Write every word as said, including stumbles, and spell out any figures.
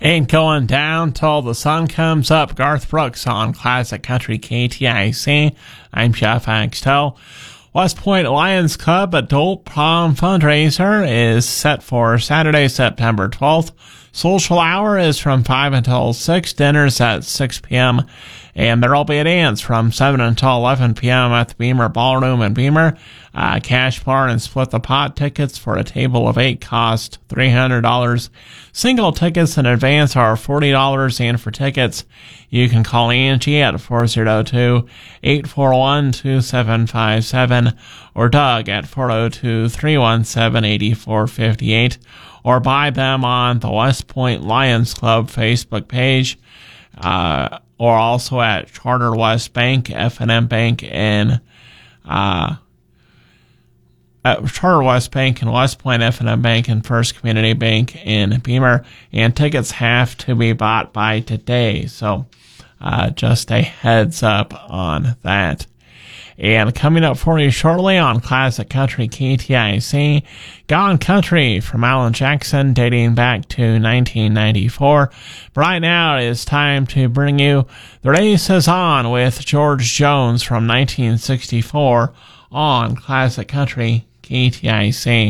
Ain't going down till the sun comes up. Garth Brooks on Classic Country K T I C. I'm Jeff Axtell. West Point Lions Club Adult Prom Fundraiser is set for Saturday, September twelfth. Social hour is from five until six. Dinner's at six p.m. And there will be a dance from seven until eleven p.m. at the Beamer Ballroom in Beamer. Uh, cash bar and split the pot tickets for a table of eight cost three hundred dollars. Single tickets in advance are forty dollars, and for tickets, you can call Angie at four oh two, eight four one, two seven five seven or Doug at four oh two, three one seven, eight four five eight, or buy them on the West Point Lions Club Facebook page, uh, or also at Charter West Bank, F and M Bank, and uh, at Charter West Bank and West Point F and M Bank and First Community Bank in Beamer. And tickets have to be bought by today, so uh, just a heads up on that. And coming up for you shortly on Classic Country K T I C, Gone Country from Alan Jackson dating back to nineteen ninety-four. But right now it is time to bring you The Race Is On with George Jones from nineteen sixty-four on Classic Country K T I C.